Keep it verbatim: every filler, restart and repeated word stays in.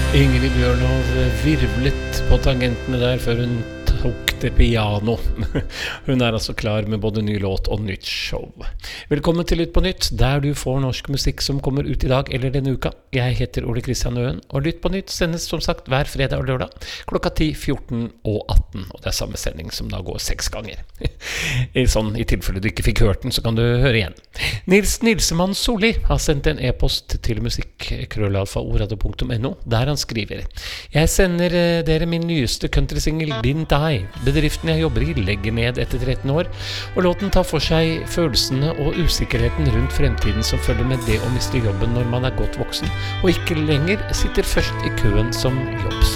Ingrid Bjørnov virvlet på tangentene der før hun tok det piano. Hun er altså klar med både ny låt og nytt show. Velkommen til Lytt på Nytt, der du får norsk musikk som kommer ut i dag eller denne uka. Jeg heter Ole Kristian Øen, og Lytt på Nytt sendes som sagt hver fredag og lørdag klokka ti, fjorten og atten. Og det er samme sending som da går seks ganger. I sånn, i tilfelle du ikke fikk hørt den, så kan du høre igjen. Nils Nilsemann Solli har sendt en e-post til musikk krøllalfa orado punktum no, der han skriver: Jeg sender dere min nyeste country-single Didn't Die. Bedriften jeg jobber i legger ned etter tretten år, og låten tar for seg følelsene og usikkerheten rundt fremtiden som følger med det å miste jobben når man er godt voksen, og ikke lenger sitter først i køen som jobbsøker.